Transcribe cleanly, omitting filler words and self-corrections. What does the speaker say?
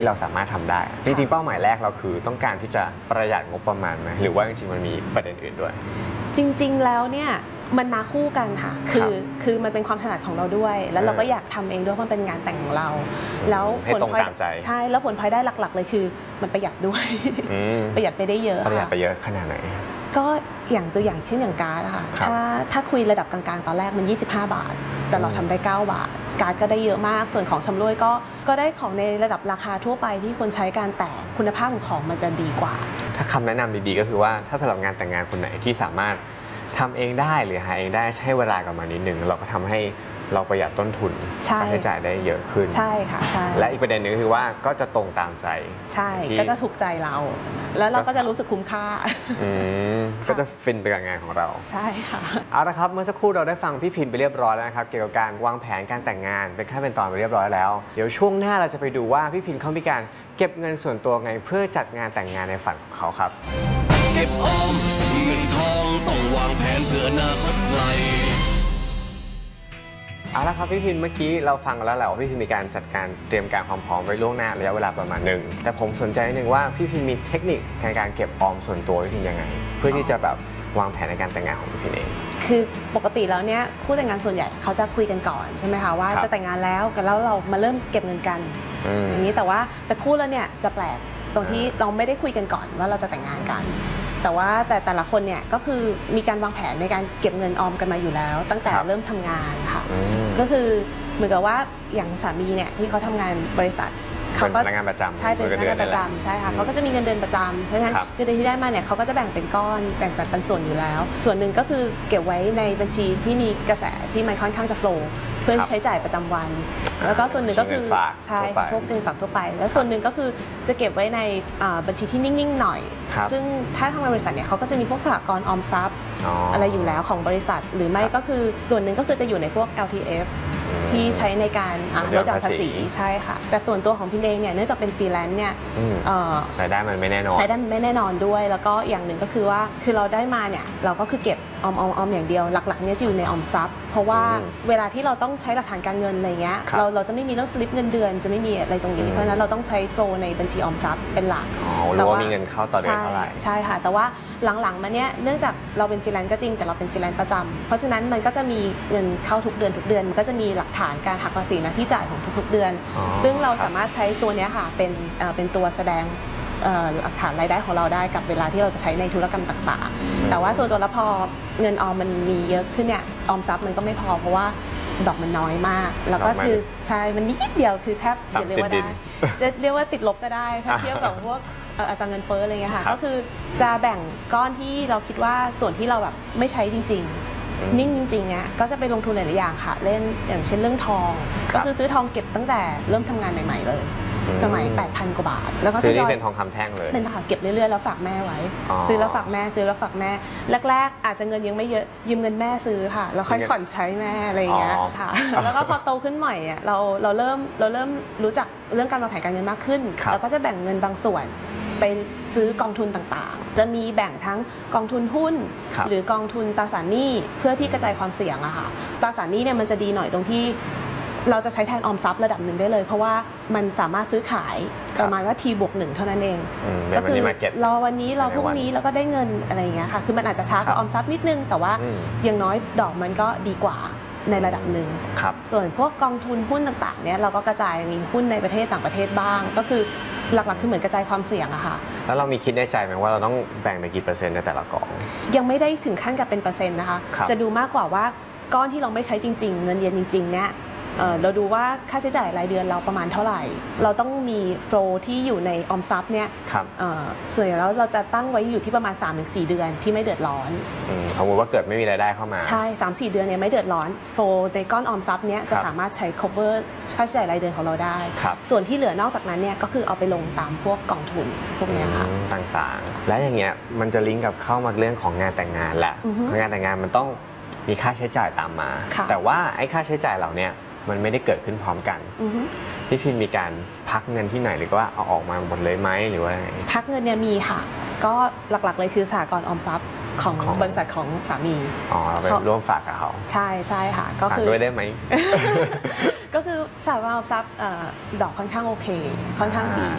เราสามารถทำได้จริงๆเป้าหมายแรกเราคือต้องการที่จะประหยัดงบประมาณไหมหรือว่าจริงๆมันมีประเด็นอื่นด้วยจริงๆแล้วเนี่ยมันมาคู่กันค่ะคือมันเป็นความถนัดของเราด้วยแล้วเราก็อยากทำเองด้วยเพราะมันเป็นงานแต่งของเราแล้วผลพลอยได้ใช่แล้วผลพลอยได้หลักๆเลยคือมันประหยัดด้วยประหยัดไปได้เยอะประหยัดไปเยอะขนาดไหนก็อย่างตัวอย่างเช่นอย่างการ์ดค่ะถ้าคุยระดับกลางๆตอนแรกมัน25 บาทแต่เราทำได้9 บาทการ์ดก็ได้เยอะมากส่วนของชำร่วยก็ได้ของในระดับราคาทั่วไปที่คนใช้การแต่คุณภาพของมันจะดีกว่าถ้าคำแนะนำดีๆก็คือว่าถ้าสำหรับงานแต่งงานคนไหนที่สามารถทำเองได้หรือหาเองได้ใช้เวลากับมันนิดนึงเราก็ทำให้เราประหยัดต้นทุนค่าใช้จ่ายได้เยอะขึ้นใช่ค่ะใช่และอีกประเด็นหนึ่งคือว่าก็จะตรงตามใจใช่ก็จะถูกใจเราแล้วเราก็จะรู้สึกคุ้มค่าก็จะฟินไปกับงานของเราใช่ค่ะเอาละครับเมื่อสักครู่เราได้ฟังพี่พิมพ์ไปเรียบร้อยแล้วนะครับเกี่ยวกับการวางแผนการแต่งงานเป็นขั้นเป็นตอนไปเรียบร้อยแล้วเดี๋ยวช่วงหน้าเราจะไปดูว่าพี่พิมพ์เขามีการเก็บเงินส่วนตัวไงเพื่อจัดงานแต่งงานในฝันของเขาครับเก็บออมเงินทองต้องวางแผนเพื่ออนาคตไกลเอาละครับพี่พิมพ์เมื่อกี้เราฟังแล้วแหละว่าพี่พิมพ์มีการจัดการเตรียมการความพร้อมไว้ล่วงหน้าระยะเวลาประมาณหนึ่งแต่ผมสนใจนิดนึงว่าพี่พิมพ์มีเทคนิคในการเก็บออมส่วนตัวพี่พิมพ์ยังไงเพื่อที่จะแบบวางแผนในการแต่งงานของพี่พิมพ์เองคือปกติแล้วเนี่ยคู่แต่งงานส่วนใหญ่เขาจะคุยกันก่อนใช่ไหมคะว่าจะแต่งงานแล้วเรามาเริ่มเก็บเงินกันอย่างนี้แต่คู่แล้วเนี่ยจะแปลกตรงที่เราไม่ได้คุยกันก่อนว่าเราจะแต่งงานกันแต่ละคนเนี่ยก็คือมีการวางแผนในการเก็บเงินออมกันมาอยู่แล้วตั้งแต่เริ่มทำงานค่ะก็คือเหมือนกับว่าอย่างสามีเนี่ยที่เขาทำงานบริษัทเขาก็พนักงานประจำใช่เป็นพนักงานประจำใช่ค่ะเขาก็จะมีเงินเดือนประจำเพราะฉะนั้นเงินเดือนที่ได้มาเนี่ยเขาก็จะแบ่งเป็นก้อนแบ่งจัดเป็นส่วนอยู่แล้วส่วนหนึ่งก็คือเก็บไว้ในบัญชีที่มีกระแสที่มันค่อนข้างจะโฟล์เพื่อใช้จ่ายประจำวันแล้วก็ส่วนหนึ่งก็คือใช่พวกเงินฝากทั่วไปแล้วส่วนหนึ่งก็คือจะเก็บไว้ในบัญชีที่นิ่งๆหน่อยซึ่งถ้าทางบริษัทเนี่ยเขาก็จะมีพวกสหกรณ์ออมทรัพย์อะไรอยู่แล้วของบริษัทหรือไม่ก็คือส่วนหนึ่งก็คือจะอยู่ในพวก LTF ที่ใช้ในการลดหย่อนภาษีใช่ค่ะแต่ส่วนตัวของพี่เองเนี่ยเนื่องจากเป็นฟรีแลนซ์เนี่ยรายได้มันไม่แน่นอนรายได้มันไม่แน่นอนด้วยแล้วก็อย่างหนึ่งก็คือว่าคือเราได้มาเนี่ยเราก็คือเก็บออมอย่างเดียวหลักๆเนี่ยจะอยู่ในออมทรัพย์เพราะว่าเวลาที่เราต้องใช้หลักฐานการเงินอะไรเงี้ยเราจะไม่มีเรื่องสลิปเงินเดือนจะไม่มีอะไรตรงนี้เพราะฉะนั้นเราต้องใช้โฟลในบัญชีออมทรัพย์เป็นหลักแต่ว่ามีเงินเข้าต่อเดือนเท่าไหร่ใช่ค่ะแต่ว่าหลังๆมาเนี้ยเนื่องจากเราเป็นฟรีแลนซ์ก็จริงแต่เราเป็นฟรีแลนซ์ประจำเพราะฉะนั้นมันก็จะมีเงินเข้าทุกเดือนมันก็จะมีหลักฐานการหักภาษีนะที่จ่ายของทุกๆเดือนซึ่งเราสามารถใช้ตัวนี้ค่ะเป็นตัวแสดงหลักฐานรายได้ของเราได้กับเวลาที่เราจะใช้ในธุรกรรมต่างๆแต่ว่าส่วนตัวแล้วพอเงินออมมันมีเยอะขึ้นเนี่ยออมทรัพย์มันก็ไม่พอเพราะว่าดอกมันน้อยมากแล้วก็คือใช่มันนิดเดียวคือแทบจะเรียกว่าได้เรียกว่าติดลบก็ได้ถ้าเทียบกับพวกอัตราเงินเฟ้ออะไรเงี้ยค่ะก็คือจะแบ่งก้อนที่เราคิดว่าส่วนที่เราแบบไม่ใช้จริงๆนิ่งจริงๆอ่ะก็จะไปลงทุนหลายๆอย่างค่ะเล่นอย่างเช่นเรื่องทองก็คือซื้อทองเก็บตั้งแต่เริ่มทำงานใหม่ๆเลยสมัย 8,000 กว่าบาทแล้วก็ซื้อนี่เป็นทองคำแท่งเลยเป็นค่ะเก็บเรื่อยๆแล้วฝากแม่ไว้ซื้อแล้วฝากแม่แรกๆอาจจะเงินยังไม่เยอะยืมเงินแม่ซื้อค่ะแล้วค่อยผ่อนใช้แม่อะไรอย่างเงี้ยค่ะแล้วก็พอโตขึ้นใหม่อ่ะเราเริ่มรู้จักเรื่องการวางแผนการเงินมากขึ้นแล้วก็จะแบ่งเงินบางส่วนไปซื้อกองทุนต่างๆจะมีแบ่งทั้งกองทุนหุ้นหรือกองทุนตราสารหนี้เพื่อที่กระจายความเสี่ยงอะค่ะตราสารหนี้เนี่ยมันจะดีหน่อยตรงที่เราจะใช้แทนออมทรัพย์ระดับหนึ่งได้เลยเพราะว่ามันสามารถซื้อขายประมาณว่า T+1 เท่านั้นเองก็คือรอวันนี้รอพรุ่งนี้แล้วก็ได้เงินอะไรอย่างเงี้ยค่ะคือมันอาจจะช้ากว่าออมทรัพย์นิดนึงแต่ว่าอย่างน้อยดอกมันก็ดีกว่าในระดับหนึ่งส่วนพวกกองทุนหุ้นต่างๆเนี่ยเราก็กระจายมีหุ้นในประเทศต่างประเทศบ้างก็คือหลักๆคือเหมือนกระจายความเสี่ยงอะค่ะแล้วเรามีคิดในใจไหมว่าเราต้องแบ่งไปกี่เปอร์เซ็นต์ในแต่ละกองยังไม่ได้ถึงขั้นกับเป็นเปอร์เซ็นต์นะคะจะดูมากกว่าว่าก้อนที่เราไม่ใช้จริงๆเงินเย็นจริงๆเนี่ยเราดูว่าค่าใช้จ่ายรายเดือนเราประมาณเท่าไหร่เราต้องมีโฟลที่อยู่ในออมทรัพย์เนี่ยส่วนใหญ่แล้วเราจะตั้งไว้อยู่ที่ประมาณ 3-4 เดือนที่ไม่เดือดร้อนสมมติว่าเกิดไม่มีรายได้เข้ามาใช่ 3-4 เดือนเนี่ยไม่เดือดร้อนโฟลในก้อนออมทรัพย์เนี่ยจะสามารถใช้ cover ค่าใช้จ่ายรายเดือนของเราได้ส่วนที่เหลือนอกจากนั้นเนี่ยก็คือเอาไปลงตามพวกกองทุนพวกนี้ค่ะต่างๆและอย่างเงี้ยมันจะลิงก์กับเข้ามาเรื่องของงานแต่งงานแหละงานแต่งงานมันต้องมีค่าใช้จ่ายตามมาแต่ว่าไอ้ค่าใช้จ่ายเหล่านี้มันไม่ได้เกิดขึ้นพร้อมกันพี่พิมมีการพักเงินที่ไหนหรือว่าเอาออกมาหมดเลยไหมหรือว่าไงพักเงินเนี่ยมีค่ะก็หลักๆเลยคือสหกรณ์ออมทรัพย์ของบริษัทของสามีเราไปร่วมฝากกับเขาใช่ค่ะก็คือด้วยได้ไหมก็คือสหกรณ์ออมทรัพย์ดอกค่อนข้างโอเคค่อนข้างดี